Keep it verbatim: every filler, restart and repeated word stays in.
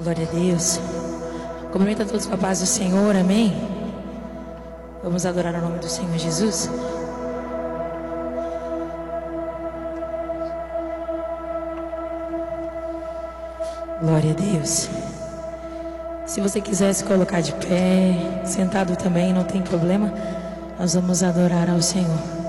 Glória a Deus. Cumprimento a todos com a paz do Senhor, amém? Vamos adorar o nome do Senhor Jesus. Glória a Deus. Se você quiser se colocar de pé, sentado também, não tem problema. Nós vamos adorar ao Senhor.